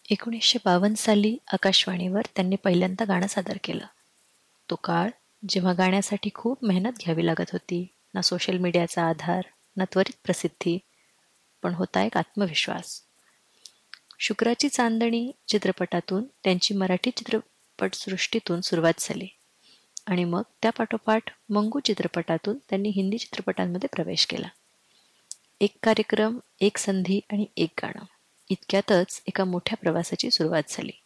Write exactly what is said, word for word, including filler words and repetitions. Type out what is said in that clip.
एकोणीसशे बावन्न साली आकाशवाणीवर त्यांनी पहिल्यांदा गाणं सादर केलं. तो काळ जेव्हा गाण्यासाठी खूप मेहनत घ्यावी लागत होती, ना सोशल मीडियाचा आधार, ना त्वरित प्रसिद्धी, पण होता एक आत्मविश्वास. शुक्राची चांदणी चित्रपटातून त्यांची मराठी चित्रपटसृष्टीतून सुरुवात झाली आणि मग त्यापाठोपाठ मंगू चित्रपटातून त्यांनी हिंदी चित्रपटांमध्ये प्रवेश केला. एक कार्यक्रम, एक संधी आणि एक गाणं, इतक्यातच एका मोठ्या प्रवासाची सुरुवात झाली.